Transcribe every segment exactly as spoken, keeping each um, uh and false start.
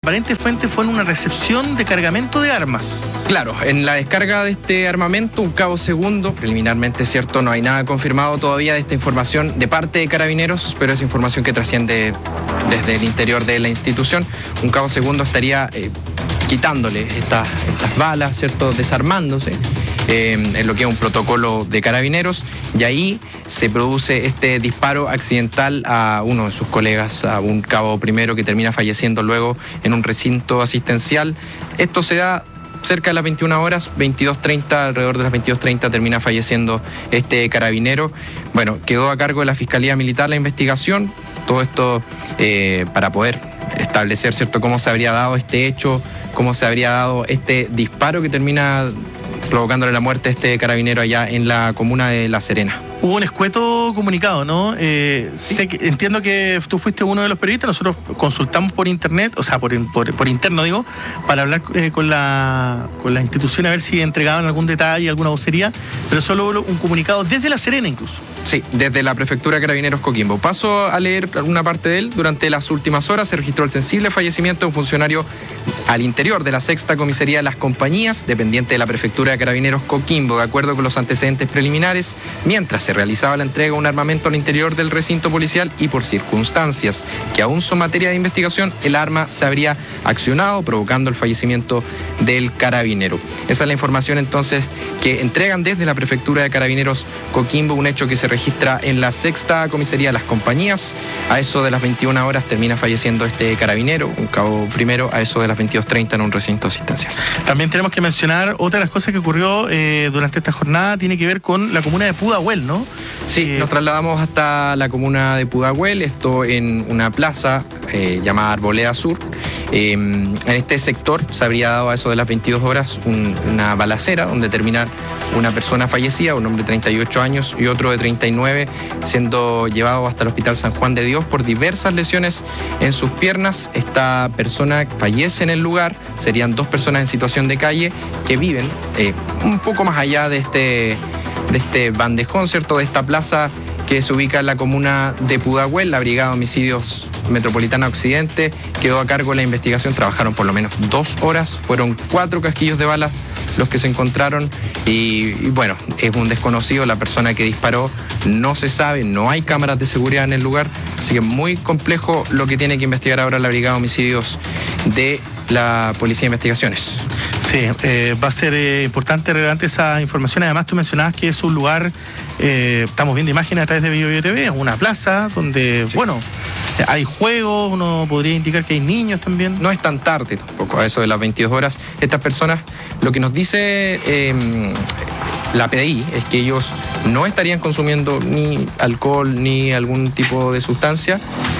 aparente fuente fue en una recepción de cargamento de armas. Claro, en la descarga de este armamento, un cabo segundo, preliminarmente, cierto, no hay nada confirmado todavía de esta información de parte de Carabineros, pero es información que trasciende desde el interior de la institución. Un cabo segundo estaría eh, quitándole estas, estas balas, cierto, desarmándose. Eh, en lo que es un protocolo de Carabineros, y ahí se produce este disparo accidental a uno de sus colegas, a un cabo primero que termina falleciendo luego en un recinto asistencial. Esto se da cerca de las veintiuna horas, veintidós treinta, alrededor de las veintidós treinta termina falleciendo este carabinero. Bueno, quedó a cargo de la Fiscalía Militar la investigación, todo esto eh, para poder establecer, ¿cierto?, cómo se habría dado este hecho, cómo se habría dado este disparo que termina provocándole la muerte a este carabinero allá en la comuna de La Serena. Hubo un escueto comunicado, ¿no? Eh, sí. sé que, entiendo que tú fuiste uno de los periodistas, nosotros consultamos por internet, o sea, por, por, por interno digo, para hablar eh, con, la, con la institución a ver si entregaban algún detalle, alguna vocería, pero solo hubo un comunicado desde La Serena incluso. Sí, desde la Prefectura de Carabineros Coquimbo. Paso a leer alguna parte de él. Durante las últimas horas se registró el sensible fallecimiento de un funcionario al interior de la sexta comisaría de las compañías, dependiente de la Prefectura de Carabineros Coquimbo, de acuerdo con los antecedentes preliminares, mientras se realizaba la entrega de un armamento al interior del recinto policial y por circunstancias que aún son materia de investigación, el arma se habría accionado, provocando el fallecimiento del carabinero. Esa es la información entonces que entregan desde la Prefectura de Carabineros Coquimbo, un hecho que se registra en la sexta comisaría de las compañías. A eso de las veintiuna horas termina falleciendo este carabinero, un cabo primero, a eso de las veintidós treinta en un recinto asistencial. También tenemos que mencionar otra de las cosas que ocurrió eh, durante esta jornada, tiene que ver con la comuna de Pudahuel, ¿no? Sí, eh, nos trasladamos hasta la comuna de Pudahuel, esto en una plaza eh, llamada Arboleda Sur. Eh, en este sector se habría dado a eso de las veintidós horas un, una balacera donde termina una persona fallecida, un hombre de treinta y ocho años y otro de treinta y nueve, siendo llevado hasta el Hospital San Juan de Dios por diversas lesiones en sus piernas. Esta persona fallece en el lugar, serían dos personas en situación de calle que viven eh, un poco más allá de este, de este bandejón, ¿cierto?, de esta plaza que se ubica en la comuna de Pudahuel. La Brigada de Homicidios Metropolitana Occidente quedó a cargo de la investigación, trabajaron por lo menos dos horas, fueron cuatro casquillos de balas los que se encontraron y, y bueno, es un desconocido la persona que disparó, no se sabe, no hay cámaras de seguridad en el lugar, así que muy complejo lo que tiene que investigar ahora la Brigada de Homicidios de la Policía de Investigaciones. Sí, eh, va a ser eh, importante, relevante esa información. Además, tú mencionabas que es un lugar, eh, estamos viendo imágenes a través de BioBio T V, es una plaza donde, sí, bueno, hay juegos, uno podría indicar que hay niños también. No es tan tarde tampoco, a eso de las veintidós horas. Estas personas, lo que nos dice eh, la P D I es que ellos no estarían consumiendo ni alcohol ni algún tipo de sustancia,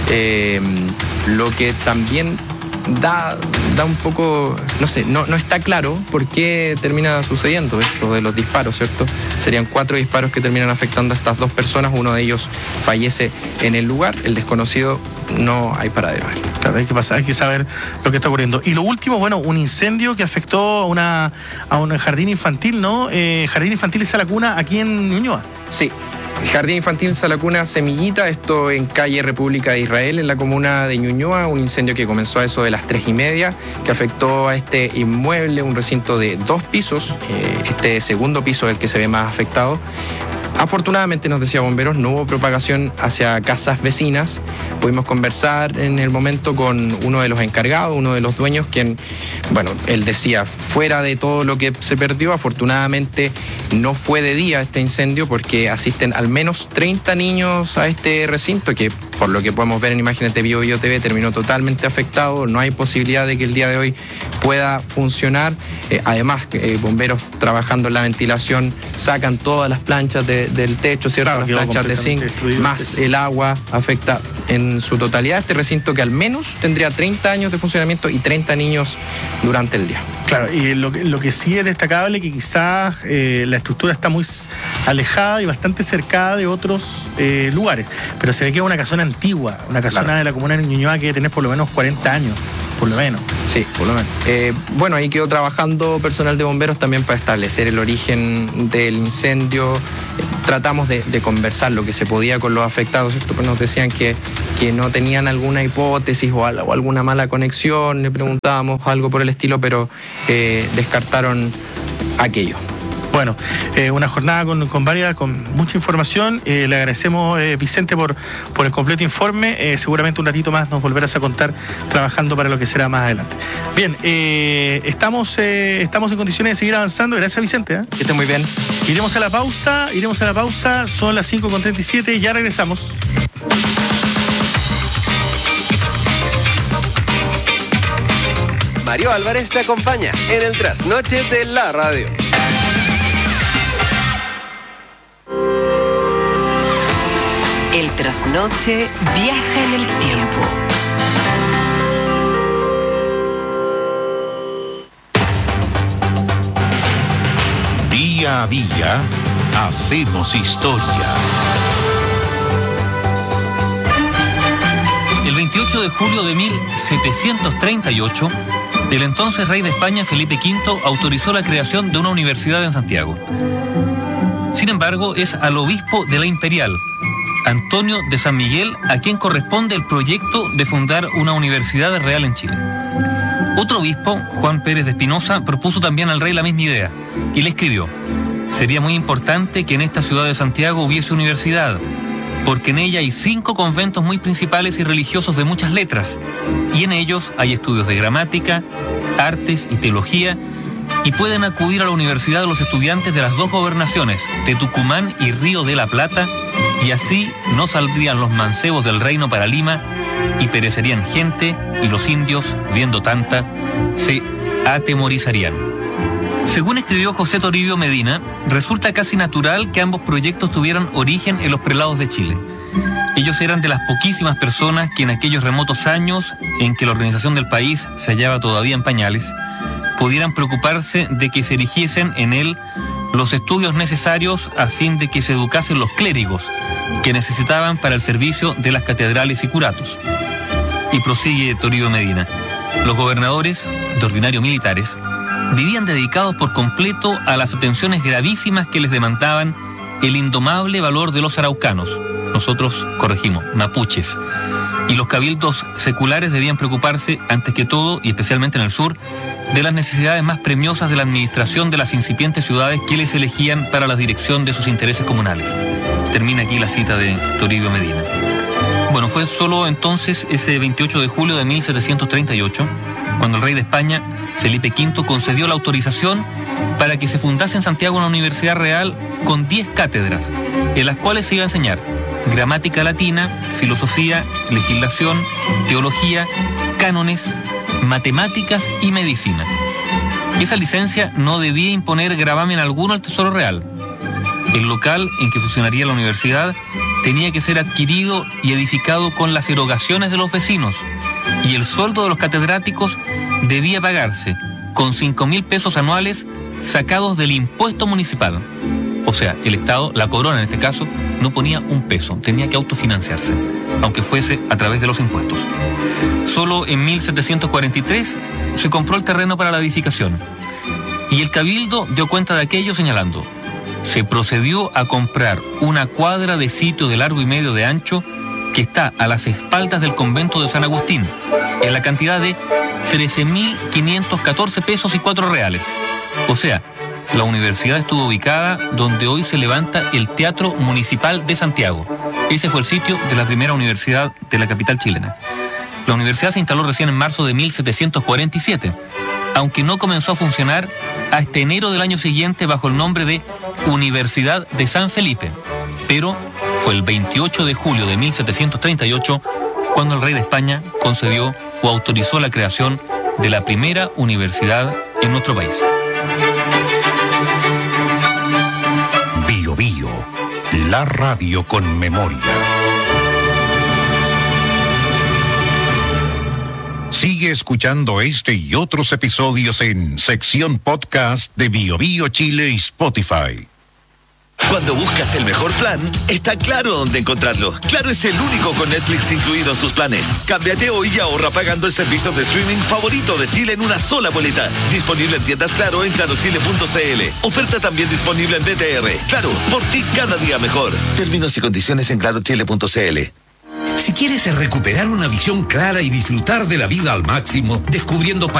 eh, lo que también Da, da un poco, no sé, no, no está claro por qué termina sucediendo esto de los disparos, ¿cierto? Serían cuatro disparos que terminan afectando a estas dos personas, uno de ellos fallece en el lugar, el desconocido no hay paradero. Claro, hay que pasar, hay que saber lo que está ocurriendo. Y lo último, bueno, un incendio que afectó a, una, a un jardín infantil, ¿no? Eh, jardín infantil Sala Cuna aquí en Ñuñoa. Sí. Jardín Infantil Sala Cuna Semillita, esto en calle República de Israel, en la comuna de Ñuñoa, un incendio que comenzó a eso de las tres y media, que afectó a este inmueble, un recinto de dos pisos, eh, este segundo piso es el que se ve más afectado. Afortunadamente, nos decía Bomberos, no hubo propagación hacia casas vecinas. Pudimos conversar en el momento con uno de los encargados, uno de los dueños, quien, bueno, él decía, fuera de todo lo que se perdió, afortunadamente no fue de día este incendio porque asisten al menos treinta niños a este recinto que, por lo que podemos ver en imágenes de BioBio T V, terminó totalmente afectado. No hay posibilidad de que el día de hoy pueda funcionar. Eh, además, eh, bomberos trabajando en la ventilación sacan todas las planchas de, del techo, ¿cierto? Claro, las planchas de zinc, más el agua afecta en su totalidad este recinto que al menos tendría treinta años de funcionamiento y treinta niños durante el día. Claro, y lo que, lo que sí es destacable que quizás eh, la estructura está muy alejada y bastante cercada de otros eh, lugares, pero se ve que es una casona antigua, una casona claro. de la comuna de Ñuñoa que debe tener por lo menos cuarenta años. Por lo menos. Sí, por lo menos. Eh, bueno, ahí quedó trabajando personal de bomberos también para establecer el origen del incendio. tratamos de, de conversar lo que se podía con los afectados, ¿cierto? Pues nos decían que, que no tenían alguna hipótesis o, o alguna mala conexión, le preguntábamos algo por el estilo, pero eh, descartaron aquello. Bueno, eh, una jornada con, con varias, con mucha información. Eh, le agradecemos, eh, Vicente, por, por el completo informe. Eh, seguramente un ratito más nos volverás a contar trabajando para lo que será más adelante. Bien, eh, estamos, eh, estamos en condiciones de seguir avanzando. Gracias, Vicente. ¿eh? Que esté muy bien. Iremos a la pausa, iremos a la pausa. Son las cinco con treinta y siete y ya regresamos. Mario Álvarez te acompaña en el trasnoche de la radio. El trasnoche viaja en el tiempo. Día a día hacemos historia. El veintiocho de julio de mil setecientos treinta y ocho, el entonces rey de España, Felipe quinto, autorizó la creación de una universidad en Santiago. Sin embargo, es al obispo de la Imperial, Antonio de San Miguel, a quien corresponde el proyecto de fundar una universidad real en Chile. Otro obispo, Juan Pérez de Espinosa, propuso también al rey la misma idea y le escribió: sería muy importante que en esta ciudad de Santiago hubiese universidad, porque en ella hay cinco conventos muy principales y religiosos de muchas letras, y en ellos hay estudios de gramática, artes y teología, y pueden acudir a la universidad los estudiantes de las dos gobernaciones, de Tucumán y Río de la Plata, y así no saldrían los mancebos del reino para Lima, y perecerían gente, y los indios, viendo tanta, se atemorizarían. Según escribió José Toribio Medina, resulta casi natural que ambos proyectos tuvieran origen en los prelados de Chile. Ellos eran de las poquísimas personas que en aquellos remotos años en que la organización del país se hallaba todavía en pañales, pudieran preocuparse de que se erigiesen en él los estudios necesarios a fin de que se educasen los clérigos que necesitaban para el servicio de las catedrales y curatos. Y prosigue Toribio Medina: los gobernadores, de ordinario militares, vivían dedicados por completo a las atenciones gravísimas que les demandaban el indomable valor de los araucanos, nosotros corregimos, mapuches, y los cabildos seculares debían preocuparse antes que todo, y especialmente en el sur, de las necesidades más premiosas de la administración de las incipientes ciudades que les elegían para la dirección de sus intereses comunales. Termina aquí la cita de Toribio Medina. Bueno, fue solo entonces ese veintiocho de julio de mil setecientos treinta y ocho cuando el rey de España, Felipe quinto, concedió la autorización para que se fundase en Santiago una universidad real con diez cátedras, en las cuales se iba a enseñar gramática latina, filosofía, legislación, teología, cánones, matemáticas y medicina. Esa licencia no debía imponer gravamen alguno al Tesoro Real. El local en que funcionaría la universidad tenía que ser adquirido y edificado con las erogaciones de los vecinos, y el sueldo de los catedráticos debía pagarse con cinco mil pesos anuales sacados del impuesto municipal. O sea, el Estado, la corona en este caso, no ponía un peso, tenía que autofinanciarse, aunque fuese a través de los impuestos. Solo en mil setecientos cuarenta y tres se compró el terreno para la edificación, y el cabildo dio cuenta de aquello señalando: se procedió a comprar una cuadra de sitio de largo y medio de ancho que está a las espaldas del convento de San Agustín, en la cantidad de trece mil quinientos catorce pesos y cuatro reales. O sea, la universidad estuvo ubicada donde hoy se levanta el Teatro Municipal de Santiago. Ese fue el sitio de la primera universidad de la capital chilena. La universidad se instaló recién en marzo de mil setecientos cuarenta y siete, aunque no comenzó a funcionar hasta enero del año siguiente bajo el nombre de Universidad de San Felipe. Pero fue el veintiocho de julio de mil setecientos treinta y ocho cuando el rey de España concedió o autorizó la creación de la primera universidad en nuestro país. Bio Bio, la radio con memoria. Sigue escuchando este y otros episodios en sección podcast de Bio Bio Chile y Spotify. Cuando buscas el mejor plan, está Claro dónde encontrarlo. Claro es el único con Netflix incluido en sus planes. Cámbiate hoy y ahorra pagando el servicio de streaming favorito de Chile en una sola boleta. Disponible en tiendas Claro en claro chile punto c l. Oferta también disponible en B T R. Claro, por ti cada día mejor. Términos y condiciones en claro chile punto c l. Si quieres recuperar una visión clara y disfrutar de la vida al máximo, descubriendo